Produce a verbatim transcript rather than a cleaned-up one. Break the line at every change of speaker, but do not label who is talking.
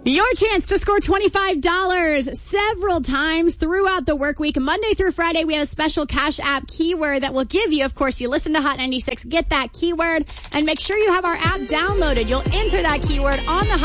Your chance to score twenty-five dollars several times throughout the work week. Monday through Friday, we have a special Cash App keyword that will give you, of course, you listen to Hot ninety-six, get that keyword, and make sure you have our app downloaded. You'll enter that keyword on the